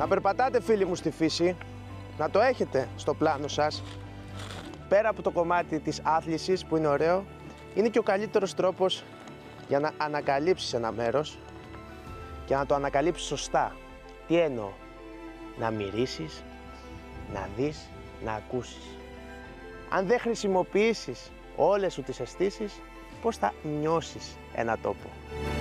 Να περπατάτε, φίλοι μου, στη φύση, να το έχετε στο πλάνο σας. Πέρα από το κομμάτι της άθλησης που είναι ωραίο, είναι και ο καλύτερος τρόπος για να ανακαλύψεις ένα μέρος και να το ανακαλύψεις σωστά. Τι εννοώ? Να μυρίσεις, να δεις, να ακούσεις. Αν δεν χρησιμοποιήσεις όλες σου τις αισθήσεις, πώς θα νιώσεις ένα τόπο?